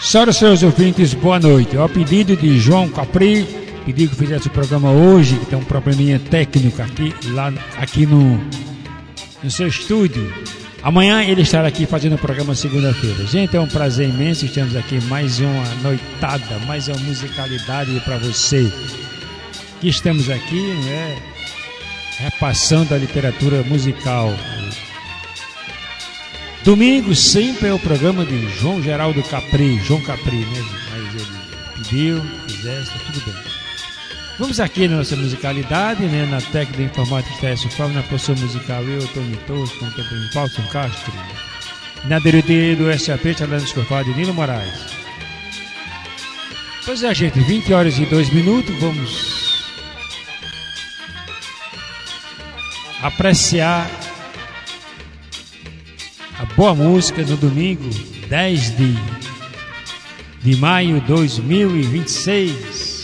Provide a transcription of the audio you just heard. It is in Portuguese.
Senhoras e senhores ouvintes, boa noite. Ao pedido de João Capri, pediu que fizesse o programa hoje, que tem um probleminha técnico aqui no seu estúdio. Amanhã ele estará aqui fazendo o programa segunda-feira. Gente, é um prazer imenso, estamos aqui mais uma noitada, mais uma musicalidade para você. Que estamos aqui, né, repassando a literatura musical. Domingo sempre é o programa de João Geraldo Capri, João Capri, né? Mas ele pediu, fizesse, tá tudo bem. Vamos aqui na nossa musicalidade, né? Na técnica informática Estécio Fábio, na posição musical eu, Tony Tosco, com o tempo de Paulo Castro. Na diretoria do SAP, Charlando Escofado e Nilo Moraes. Pois é, gente, 20 horas e 2 minutos, vamos apreciar a boa música no domingo 10 de maio de 2026.